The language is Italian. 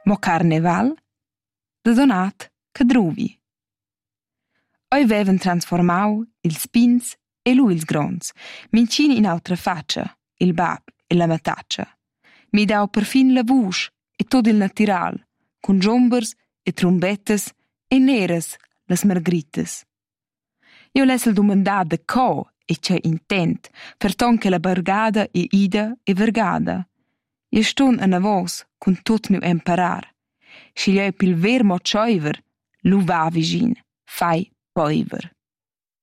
Mo carneval, da donat cadruvi. Oi vevan transformau ils pins e lu ils grons, mincin in autra faccia, il bab e la mataccia. Mi dau perfin la vusch e tot il natural, cun jombers e trombettas e neras las margritas. Io lessel dumandar da co e c'è intent, perton che la bargada è ida e vergada. Io ston a navos cun tot miu emparar. Schiglioi pil ver mo tscheuver, lu va vigin, fai poiver.